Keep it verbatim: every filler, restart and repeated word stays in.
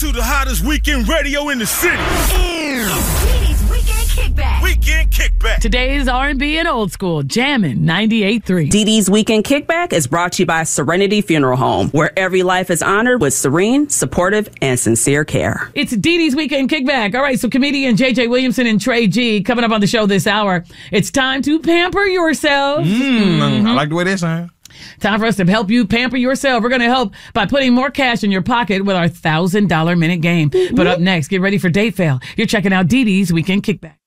to the hottest weekend radio in the city. Dee Dee's Weekend Kickback. Weekend Kickback. Today's R and B and old school, Jammin' ninety-eight point three. Dee Dee's Weekend Kickback is brought to you by Serenity Funeral Home, where every life is honored with serene, supportive, and sincere care. It's Dee Dee's Weekend Kickback. All right, so comedian J J Williamson and Trey G coming up on the show this hour. It's time to pamper yourself. Mm, mm-hmm. I like the way they sound. Time for us to help you pamper yourself. We're going to help by putting more cash in your pocket with our one thousand dollars minute game. But up next, get ready for Date Fail. You're checking out Dee Dee's Weekend Kickback.